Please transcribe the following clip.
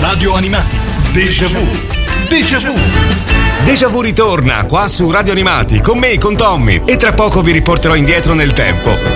Radio Animati. Déjà vu. Déjà vu. Déjà vu ritorna qua su Radio Animati con me, con Tommy, e tra poco vi riporterò indietro nel tempo